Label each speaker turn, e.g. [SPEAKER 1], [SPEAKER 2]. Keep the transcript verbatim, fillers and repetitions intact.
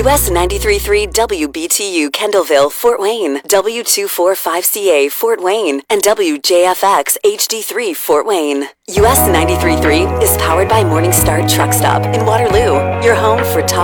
[SPEAKER 1] U S ninety-three point three W B T U Kendallville, Fort Wayne, W two forty-five C A Fort Wayne, and W J F X H D three Fort Wayne. U S ninety-three point three is powered by Morningstar Truck Stop in Waterloo, your home for top